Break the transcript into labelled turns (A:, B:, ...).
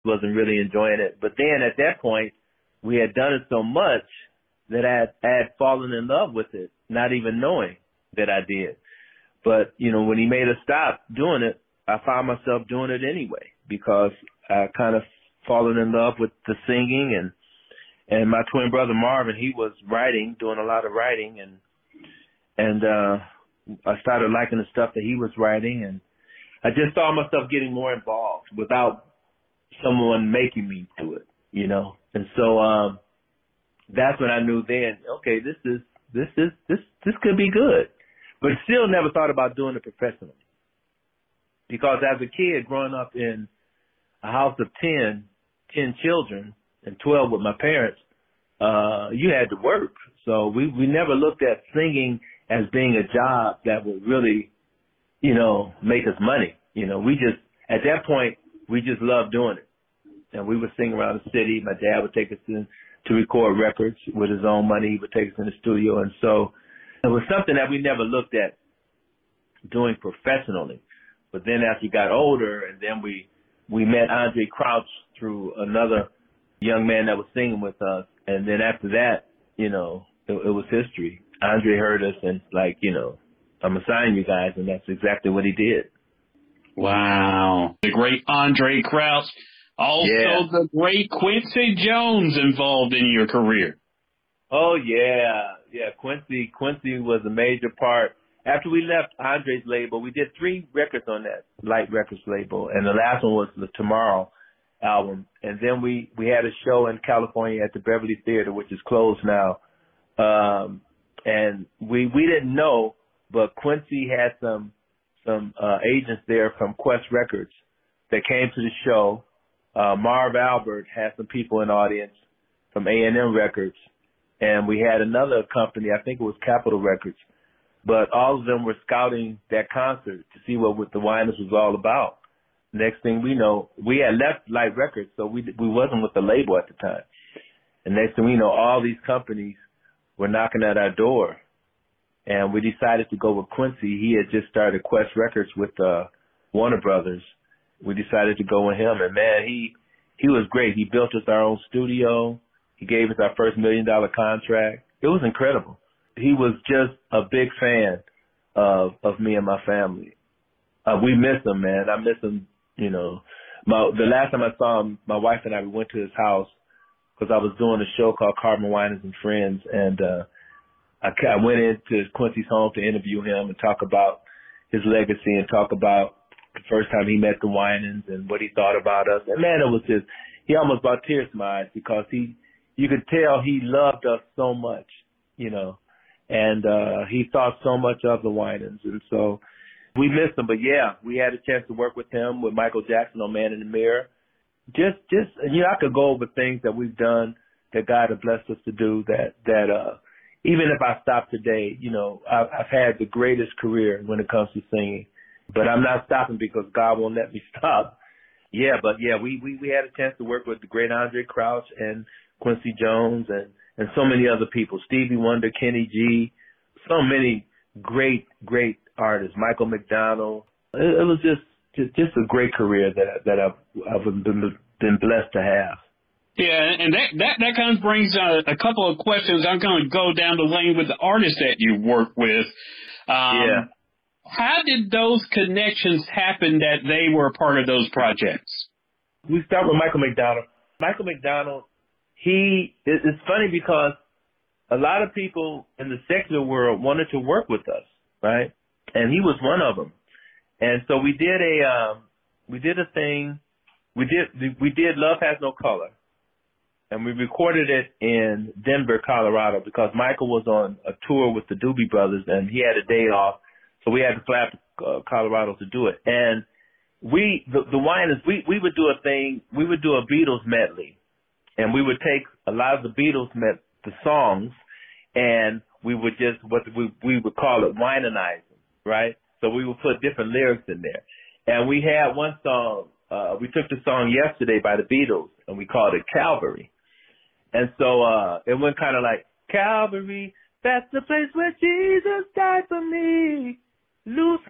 A: wasn't really enjoying it. But then at that point, we had done it so much that I had fallen in love with it, not even knowing that I did. But, when he made us stop doing it, I found myself doing it anyway because I kind of fallen in love with the singing and my twin brother Marvin, he was writing, doing a lot of writing and I started liking the stuff that he was writing and I just saw myself getting more involved without someone making me do it, And so that's when I knew then, okay, this could be good. But still never thought about doing it professionally. Because as a kid growing up in a house of 10 children and 12 with my parents, you had to work. So we never looked at singing as being a job that would really, make us money. At that point, we just loved doing it. And we would sing around the city. My dad would take us to record records with his own money. He would take us in the studio. And so it was something that we never looked at doing professionally. But then as we got older and then we met Andre Crouch through another young man that was singing with us. And then after that, it was history. Andre heard us and I'm going to sign you guys. And that's exactly what he did.
B: Wow. The great Andre Crouch. Also the great Quincy Jones involved in your career.
A: Oh, yeah. Yeah, Quincy was a major part. After we left Andre's label, we did 3 records on that Light Records label, and the last one was the Tomorrow album. And then we had a show in California at the Beverly Theater, which is closed now. And we didn't know, but Quincy had some agents there from Quest Records that came to the show. Marv Albert had some people in the audience from A&M Records, and we had another company, I think it was Capitol Records, but all of them were scouting that concert to see what the Winans was all about. Next thing we know, we had left Light Records, so we wasn't with the label at the time. And next thing we know, all these companies were knocking at our door, and we decided to go with Quincy. He had just started Quest Records with Warner Brothers. We decided to go with him, and man, he was great. He built us our own studio. He gave us our first $1 million contract. It was incredible. He was just a big fan of me and my family. We miss him, man. I miss him. The last time I saw him, my wife and I, we went to his house because I was doing a show called Carmen Winans and Friends, and I went into Quincy's home to interview him and talk about his legacy and talk about the first time he met the Winans and what he thought about us. And man, it was just, he almost brought tears to my eyes because you could tell he loved us so much, and he thought so much of the Winans. And so we missed him, but yeah, we had a chance to work with him, with Michael Jackson on Man in the Mirror. Just, I could go over things that we've done that God has blessed us to do that even if I stop today, I've had the greatest career when it comes to singing, but I'm not stopping because God won't let me stop. Yeah, but yeah, we had a chance to work with the great Andre Crouch and Quincy Jones and so many other people, Stevie Wonder, Kenny G, so many great artists, Michael McDonald. It was just a great career that I've been blessed to have.
B: Yeah, and that kind of brings a couple of questions. I'm going to go down the lane with the artists that you work with. How did those connections happen that they were a part of those projects?
A: We start with Michael McDonald. Michael McDonald, it's funny because a lot of people in the secular world wanted to work with us, right? And he was one of them. And so we did a thing. We did Love Has No Color. And we recorded it in Denver, Colorado, because Michael was on a tour with the Doobie Brothers, and he had a day off, so we had to fly to Colorado to do it. And the Winans, we would do a thing. We would do a Beatles medley, and we would take a lot of the Beatles the songs, and we would just we would call it Winanize them, right? So we would put different lyrics in there. And we had one song. We took the song Yesterday by the Beatles, and we called it Calvary. And so it went kind of like, Calvary, that's the place where Jesus died for me. Loose